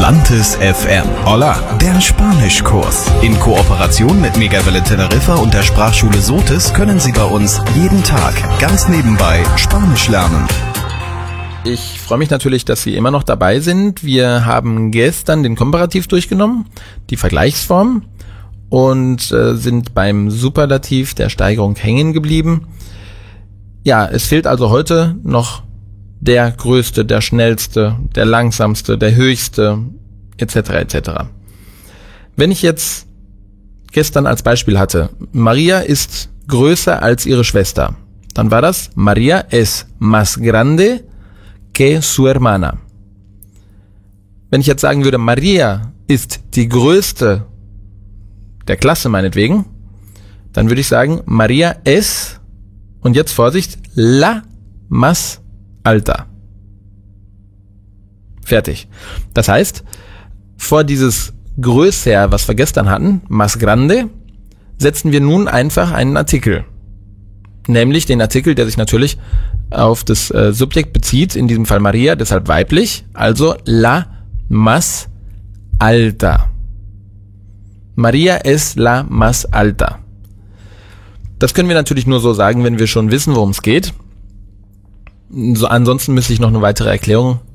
Atlantis FM. Hola, der Spanischkurs. In Kooperation mit Megawelle Teneriffa und der Sprachschule Sotis können Sie bei uns jeden Tag ganz nebenbei Spanisch lernen. Ich freue mich natürlich, dass Sie immer noch dabei sind. Wir haben gestern den Komparativ durchgenommen, die Vergleichsform, und sind beim Superlativ der Steigerung hängen geblieben. Ja, es fehlt also heute noch der Größte, der Schnellste, der Langsamste, der Höchste, etc. etc. Wenn ich jetzt gestern als Beispiel hatte, Maria ist größer als ihre Schwester, dann war das Maria es más grande que su hermana. Wenn ich jetzt sagen würde, Maria ist die größte der Klasse meinetwegen, dann würde ich sagen, Maria es, und jetzt Vorsicht, la más alta. Fertig. Das heißt, vor dieses Größer, was wir gestern hatten, más grande, setzen wir nun einfach einen Artikel. Nämlich den Artikel, der sich natürlich auf das Subjekt bezieht, in diesem Fall Maria, deshalb weiblich, also la más alta. Maria es la más alta. Das können wir natürlich nur so sagen, wenn wir schon wissen, worum es geht. Ansonsten müsste ich noch eine weitere Erklärung